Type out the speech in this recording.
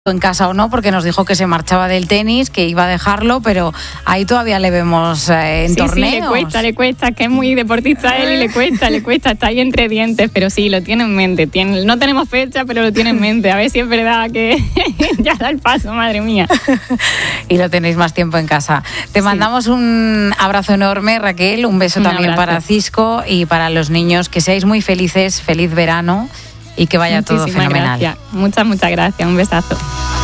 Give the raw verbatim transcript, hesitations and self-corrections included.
en casa o no, porque nos dijo que se marchaba del tenis, que iba a dejarlo, pero ahí todavía le vemos eh, en sí, torneos. Sí, le cuesta, le cuesta, que es muy deportista él y le cuesta, le cuesta, está ahí entre dientes, pero sí, lo tiene en mente. Tiene, no tenemos fecha, pero lo tiene en mente. A ver si es verdad que ya da el paso, madre mía. Y lo tenéis más tiempo en casa. Te sí. mandamos un abrazo enorme, Raquel, un beso un también abrazo. para Cisco y para los niños. Que seáis muy felices, feliz verano y que vaya Muchísimas todo fenomenal. Gracias. Muchas, muchas gracias. Un besazo.